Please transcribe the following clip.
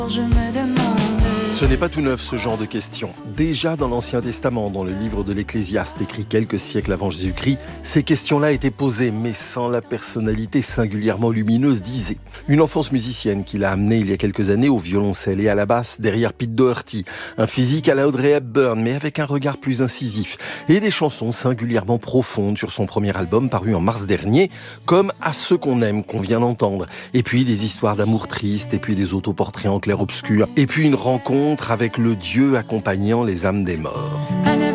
Je me demande. Ce n'est pas tout neuf, ce genre de questions. Déjà dans l'Ancien Testament, dans le livre de l'Ecclésiaste, écrit quelques siècles avant Jésus-Christ, ces questions-là étaient posées, mais sans la personnalité singulièrement lumineuse d'Isée. Une enfance musicienne qui l'a amené il y a quelques années au violoncelle et à la basse, derrière Pete Doherty. Un physique à la Audrey Hepburn, mais avec un regard plus incisif. Et des chansons singulièrement profondes sur son premier album paru en mars dernier, comme À ceux qu'on aime, qu'on vient d'entendre. Et puis des histoires d'amour triste, et puis des autoportraits en clair-obscur. Et puis une rencontre avec le Dieu accompagnant les âmes des morts.